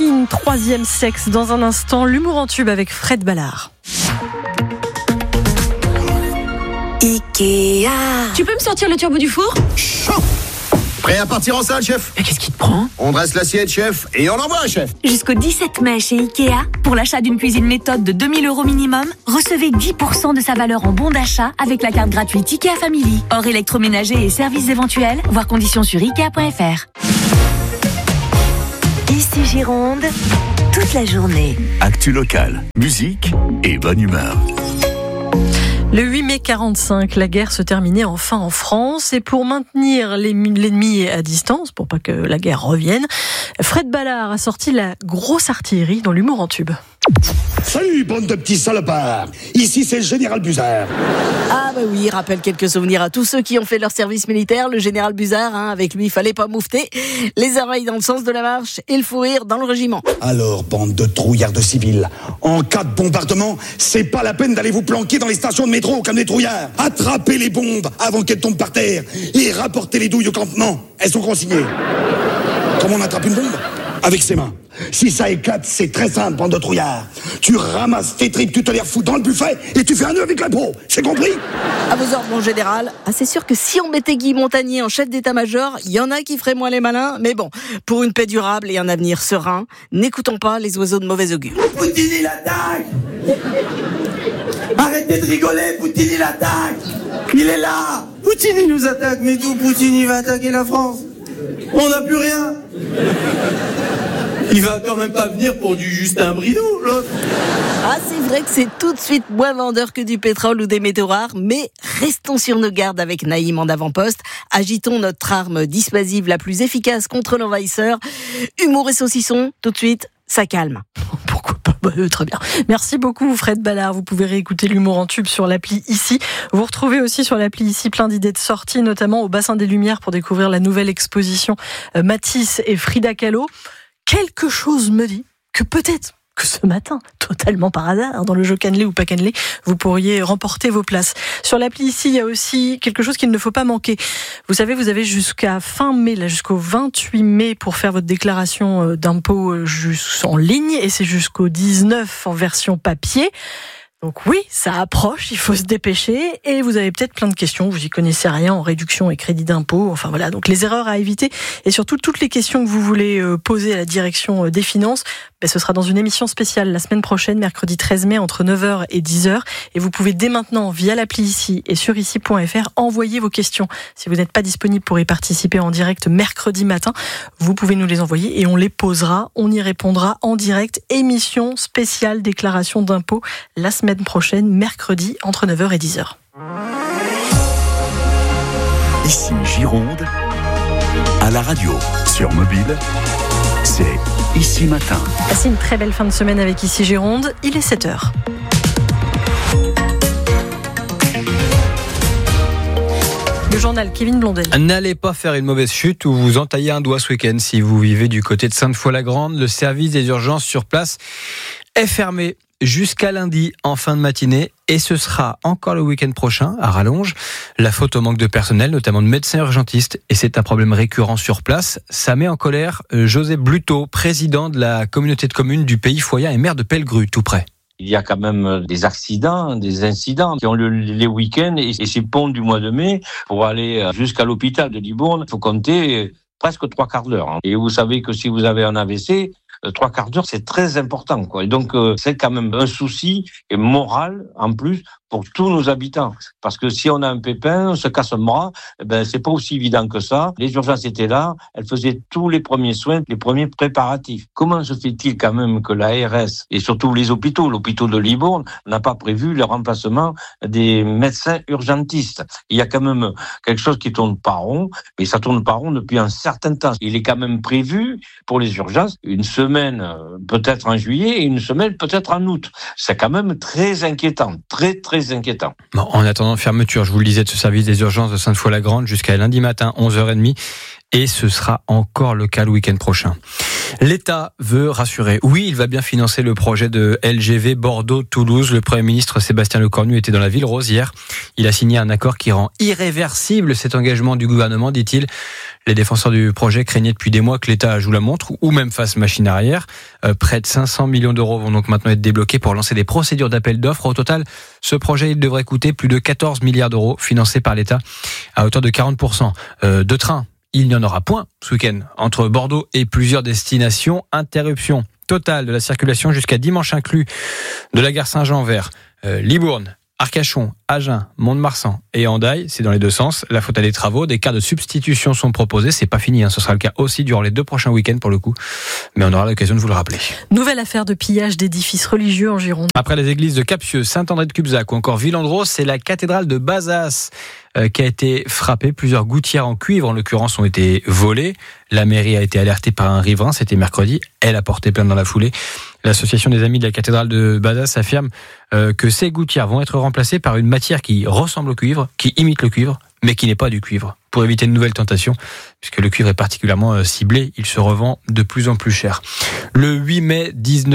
Racine, troisième sexe. Dans un instant, l'humour en tube avec Fred Ballard. Ikea. Tu peux me sortir le turbo du four ? Chaud. Prêt à partir en salle, chef ? Mais qu'est-ce qui te prend ? On dresse l'assiette, chef, et on envoie, chef. Jusqu'au 17 mai chez Ikea, pour l'achat d'une cuisine méthode de 2 000 € minimum, recevez 10% de sa valeur en bon d'achat avec la carte gratuite Ikea Family. Hors électroménager et services éventuels, voir conditions sur Ikea.fr. Ici Gironde, toute la journée. Actu locale, musique et bonne humeur. Le 8 mai 45, la guerre se terminait enfin en France et pour maintenir l'ennemi à distance, pour pas que la guerre revienne, Fred Ballard a sorti la grosse artillerie dans l'humour en tube. Salut, bande de petits salopards. Ici, c'est le général Buzard. Ah bah oui, rappelle quelques souvenirs à tous ceux qui ont fait leur service militaire. Le général Buzard, avec lui, il fallait pas moufter. Les oreilles dans le sens de la marche et le fou rire dans le régiment. Alors, bande de trouillards de civils, en cas de bombardement, c'est pas la peine d'aller vous planquer dans les stations de métro comme des trouillards. Attrapez les bombes avant qu'elles tombent par terre et rapportez les douilles au campement. Elles sont consignées. Comment on attrape une bombe ? Avec ses mains. Si ça éclate, c'est très simple, bande de trouillards. Tu ramasses tes tripes, tu te les refous dans le buffet et tu fais un nœud avec la peau. C'est compris ? À vos ordres, mon général. Ah, c'est sûr que si on mettait Guy Montagnier en chef d'état-major, il y en a qui feraient moins les malins. Mais bon, pour une paix durable et un avenir serein, n'écoutons pas les oiseaux de mauvais augure. Poutine, il attaque! Arrêtez de rigoler, Poutine, il attaque! Il est là! Poutine, il nous attaque, mais d'où Poutine, il va attaquer la France? On n'a plus rien! Il va quand même pas venir pour du Justin Bridou, l'autre. Ah, c'est vrai que c'est tout de suite moins vendeur que du pétrole ou des métaux rares, mais restons sur nos gardes avec Naïm en avant-poste. Agitons notre arme dissuasive la plus efficace contre l'envahisseur. Humour et saucisson, tout de suite, ça calme. Pourquoi pas ? Très bien. Merci beaucoup Fred Ballard. Vous pouvez réécouter l'humour en tube sur l'appli Ici. Vous retrouvez aussi sur l'appli Ici plein d'idées de sorties, notamment au Bassin des Lumières pour découvrir la nouvelle exposition Matisse et Frida Kahlo. Quelque chose me dit que peut-être que ce matin, totalement par hasard, dans le jeu Cannelé ou pas Cannelé, vous pourriez remporter vos places. Sur l'appli Ici, il y a aussi quelque chose qu'il ne faut pas manquer. Vous savez, vous avez jusqu'à fin mai, là, jusqu'au 28 mai pour faire votre déclaration d'impôt en ligne et c'est jusqu'au 19 en version papier. Donc oui, ça approche, il faut se dépêcher et vous avez peut-être plein de questions, vous y connaissez rien en réduction et crédit d'impôt, enfin voilà, donc les erreurs à éviter et surtout toutes les questions que vous voulez poser à la direction des finances, ce sera dans une émission spéciale la semaine prochaine, mercredi 13 mai entre 9h et 10h et vous pouvez dès maintenant via l'appli Ici et sur ici.fr envoyer vos questions. Si vous n'êtes pas disponible pour y participer en direct mercredi matin, vous pouvez nous les envoyer et on les posera, on y répondra en direct, émission spéciale déclaration d'impôt la semaine prochaine, mercredi, entre 9h et 10h. Ici Gironde, à la radio, sur mobile, c'est Ici Matin. Passez une très belle fin de semaine avec Ici Gironde, il est 7h. Le journal Kevin Blondel. N'allez pas faire une mauvaise chute ou vous entailler un doigt ce week-end si vous vivez du côté de Sainte-Foy-la-Grande. Le service des urgences sur place est fermé jusqu'à lundi en fin de matinée et ce sera encore le week-end prochain à rallonge. La faute au manque de personnel, notamment de médecins urgentistes, et c'est un problème récurrent sur place. Ça met en colère José Bluteau, président de la communauté de communes du Pays Foyat et maire de Pellegru, tout près. Il y a quand même des accidents, des incidents qui ont lieu les week-ends et ces ponts du mois de mai, pour aller jusqu'à l'hôpital de Libourne, il faut compter presque 3 quarts d'heure. Et vous savez que si vous avez un AVC, 3 quarts d'heure, c'est très important, quoi. Et donc, c'est quand même un souci et moral, en plus, pour tous nos habitants. Parce que si on a un pépin, on se casse un bras, c'est pas aussi évident que ça. Les urgences étaient là, elles faisaient tous les premiers soins, les premiers préparatifs. Comment se fait-il quand même que l'ARS, et surtout les hôpitaux, l'hôpital de Libourne, n'a pas prévu le remplacement des médecins urgentistes? Il y a quand même quelque chose qui tourne pas rond, mais ça tourne pas rond depuis un certain temps. Il est quand même prévu, pour les urgences, une semaine peut-être en juillet et une semaine peut-être en août. C'est quand même très inquiétant, très inquiétant. Bon, en attendant fermeture, je vous le disais, de ce service des urgences de Sainte-Foy-la-Grande jusqu'à lundi matin, 11h30. Et ce sera encore le cas le week-end prochain. L'État veut rassurer. Oui, il va bien financer le projet de LGV Bordeaux-Toulouse. Le Premier ministre Sébastien Lecornu était dans la ville rose hier. Il a signé un accord qui rend irréversible cet engagement du gouvernement, dit-il. Les défenseurs du projet craignaient depuis des mois que l'État joue la montre ou même fasse machine arrière. Près de 500 millions d'euros vont donc maintenant être débloqués pour lancer des procédures d'appel d'offres. Au total, ce projet il devrait coûter plus de 14 milliards d'euros financés par l'État à hauteur de 40%. De train, il n'y en aura point ce week-end entre Bordeaux et plusieurs destinations. Interruption totale de la circulation jusqu'à dimanche inclus de la gare Saint-Jean vers Libourne, Arcachon, Agen, Mont-de-Marsan et Hendaye, c'est dans les deux sens. La faute à des travaux, des cas de substitution sont proposés. C'est pas fini, ce sera le cas aussi durant les 2 prochains week-ends pour le coup. Mais on aura l'occasion de vous le rappeler. Nouvelle affaire de pillage d'édifices religieux en Gironde. Après les églises de Capsieux, Saint-André-de-Cubzac ou encore Villandros, c'est la cathédrale de Bazas qui a été frappée. Plusieurs gouttières en cuivre, en l'occurrence, ont été volées. La mairie a été alertée par un riverain, c'était mercredi. Elle a porté plainte dans la foulée. L'association des amis de la cathédrale de Bazas affirme que ces gouttières vont être remplacées par une matière qui ressemble au cuivre, qui imite le cuivre, mais qui n'est pas du cuivre. Pour éviter une nouvelle tentation, puisque le cuivre est particulièrement ciblé, il se revend de plus en plus cher. Le 8 mai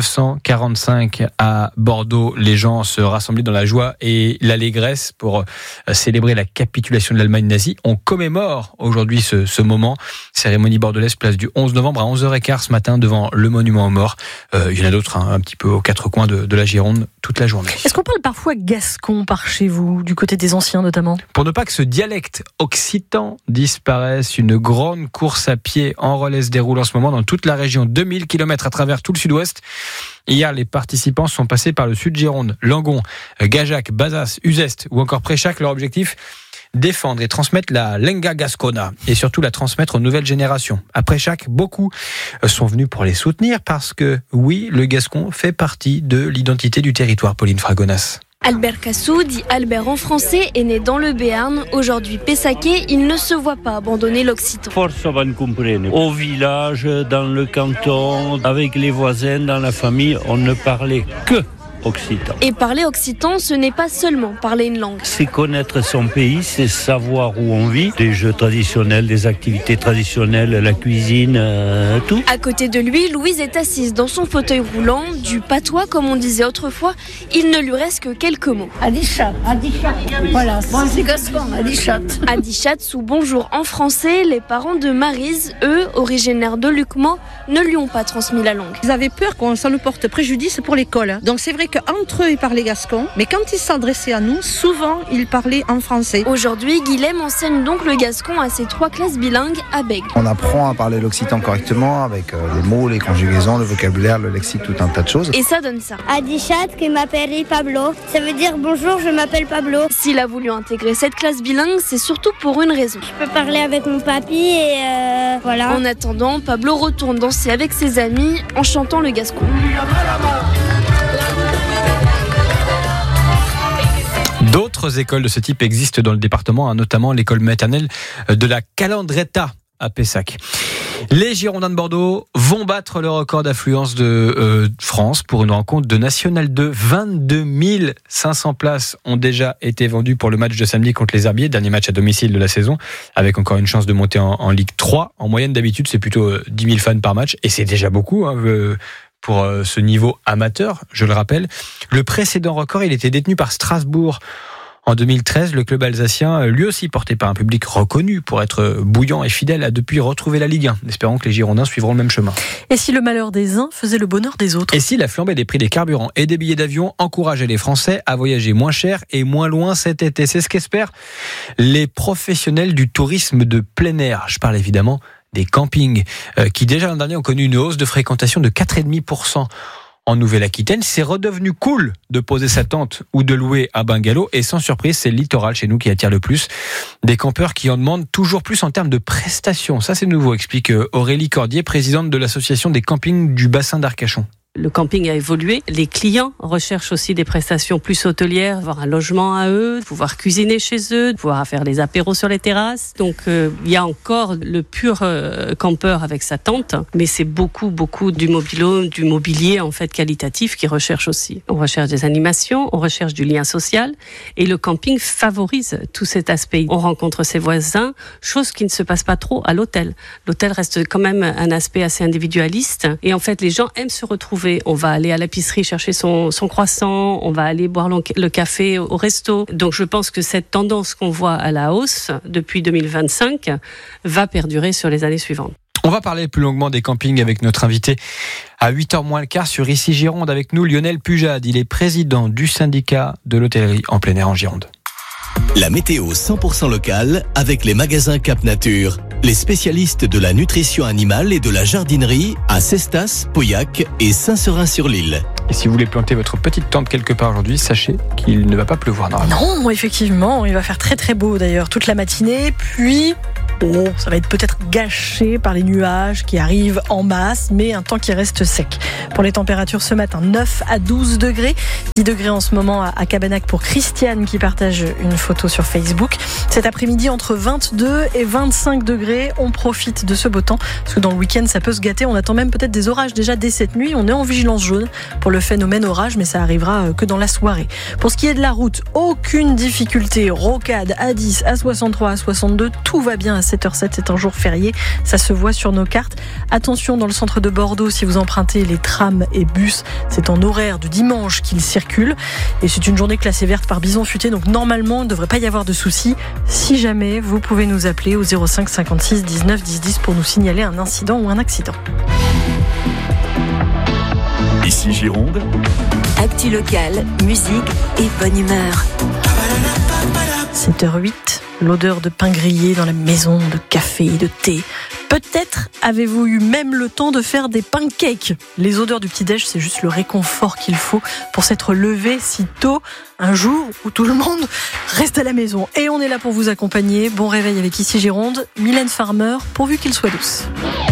1945, à Bordeaux, les gens se rassemblaient dans la joie et l'allégresse pour célébrer la capitulation de l'Allemagne nazie. On commémore aujourd'hui ce moment. Cérémonie bordelaise, place du 11 novembre à 11h15 ce matin devant le monument aux morts. Il y en a d'autres, un petit peu aux 4 coins de la Gironde, toute la journée. Est-ce qu'on parle parfois gascon par chez vous, du côté des anciens notamment ? Pour ne pas que ce dialecte occitan disparaisse, une grande course à pied en relais se déroule en ce moment dans toute la région. 2000 km à travers tout le sud-ouest. Hier, les participants sont passés par le sud Gironde, Langon, Gajac, Bazas, Uzeste ou encore Préchac. Leur objectif, défendre et transmettre la Lenga Gascona et surtout la transmettre aux nouvelles générations. Après chaque, beaucoup sont venus pour les soutenir parce que, oui, le gascon fait partie de l'identité du territoire. Pauline Fragonas. Albert Cassou, dit Albert en français, est né dans le Béarn. Aujourd'hui Pessaquet, il ne se voit pas abandonner l'occitan. Forza van comprendre. Au village, dans le canton, avec les voisins, dans la famille, on ne parlait que occitan. Et parler occitan, ce n'est pas seulement parler une langue. C'est connaître son pays, c'est savoir où on vit, des jeux traditionnels, des activités traditionnelles, la cuisine, tout. À côté de lui, Louise est assise dans son fauteuil roulant, du patois comme on disait autrefois. Il ne lui reste que quelques mots. Adichat. Voilà, c'est gascon, Adichat. Adichat sous bonjour en français. Les parents de Maryse, eux, originaires de Lucmont, ne lui ont pas transmis la langue. Ils avaient peur qu'on ça nous porte préjudice pour l'école. Donc c'est vrai qu'entre eux, ils parlaient gascon, mais quand ils s'adressaient à nous, souvent, ils parlaient en français. Aujourd'hui, Guilhem enseigne donc le gascon à ses 3 classes bilingues à Bègles. On apprend à parler l'occitan correctement avec les mots, les conjugaisons, le vocabulaire, le lexique, tout un tas de choses. Et ça donne ça. Adichat, que m'appelle Pablo. Ça veut dire bonjour, je m'appelle Pablo. S'il a voulu intégrer cette classe bilingue, c'est surtout pour une raison. Je peux parler avec mon papy et voilà. En attendant, Pablo retourne danser avec ses amis en chantant le gascon. D'autres écoles de ce type existent dans le département, notamment l'école maternelle de la Calandreta à Pessac. Les Girondins de Bordeaux vont battre le record d'affluence de France pour une rencontre de National 2. 22 500 places ont déjà été vendues pour le match de samedi contre les Herbiers, dernier match à domicile de la saison, avec encore une chance de monter en Ligue 3. En moyenne, d'habitude, c'est plutôt 10 000 fans par match, et c'est déjà beaucoup, pour ce niveau amateur, je le rappelle. Le précédent record, il était détenu par Strasbourg en 2013. Le club alsacien, lui aussi porté par un public reconnu pour être bouillant et fidèle, a depuis retrouvé la Ligue 1. Espérons que les Girondins suivront le même chemin. Et si le malheur des uns faisait le bonheur des autres ? Et si la flambée des prix des carburants et des billets d'avion encourageait les Français à voyager moins cher et moins loin cet été ? C'est ce qu'espèrent les professionnels du tourisme de plein air. Je parle évidemment des campings, qui déjà l'an dernier ont connu une hausse de fréquentation de 4,5% en Nouvelle-Aquitaine. C'est redevenu cool de poser sa tente ou de louer un bungalow, et sans surprise, c'est le littoral chez nous qui attire le plus. Des campeurs qui en demandent toujours plus en termes de prestations. Ça, c'est nouveau, explique Aurélie Cordier, présidente de l'association des campings du bassin d'Arcachon. Le camping a évolué. Les clients recherchent aussi des prestations plus hôtelières, avoir un logement à eux, pouvoir cuisiner chez eux, pouvoir faire les apéros sur les terrasses. Donc il y a encore le pur campeur avec sa tente, mais c'est beaucoup du mobilier en fait qualitatif qui recherche aussi. On recherche des animations, on recherche du lien social et le camping favorise tout cet aspect. On rencontre ses voisins, chose qui ne se passe pas trop à l'hôtel. L'hôtel reste quand même un aspect assez individualiste et en fait les gens aiment se retrouver. On va aller à l'épicerie chercher son croissant, on va aller boire le café au resto. Donc je pense que cette tendance qu'on voit à la hausse depuis 2025 va perdurer sur les années suivantes. On va parler plus longuement des campings avec notre invité à 8h moins le quart sur Ici Gironde. Avec nous, Lionel Pujade. Il est président du syndicat de l'hôtellerie en plein air en Gironde. La météo 100% locale avec les magasins Cap Nature. Les spécialistes de la nutrition animale et de la jardinerie à Cestas, Pauillac et Saint-Seurin-sur-l'Île. Et si vous voulez planter votre petite tente quelque part aujourd'hui, sachez qu'il ne va pas pleuvoir normalement. Non, effectivement, il va faire très très beau d'ailleurs toute la matinée, puis... Bon, ça va être peut-être gâché par les nuages qui arrivent en masse, mais un temps qui reste sec. Pour les températures ce matin, 9 à 12 degrés. 10 degrés en ce moment à Cabanac pour Christiane qui partage une photo sur Facebook. Cet après-midi, entre 22 et 25 degrés. On profite de ce beau temps, parce que dans le week-end, ça peut se gâter. On attend même peut-être des orages déjà dès cette nuit. On est en vigilance jaune pour le phénomène orage, mais ça arrivera que dans la soirée. Pour ce qui est de la route, aucune difficulté. Rocade, A10, A63, A62, tout va bien à 7h07, c'est un jour férié, ça se voit sur nos cartes. Attention dans le centre de Bordeaux, si vous empruntez les trams et bus, c'est en horaire du dimanche qu'ils circulent. Et c'est une journée classée verte par Bison Futé, donc normalement, il ne devrait pas y avoir de soucis. Si jamais, vous pouvez nous appeler au 05 56 19 10 10 pour nous signaler un incident ou un accident. Ici Gironde. Actu locale, musique et bonne humeur. 7h08, l'odeur de pain grillé dans la maison, de café et de thé. Peut-être avez-vous eu même le temps de faire des pancakes. Les odeurs du petit-déj, c'est juste le réconfort qu'il faut pour s'être levé si tôt un jour où tout le monde reste à la maison. Et on est là pour vous accompagner. Bon réveil avec Ici Gironde, Mylène Farmer, pourvu qu'il soit douce.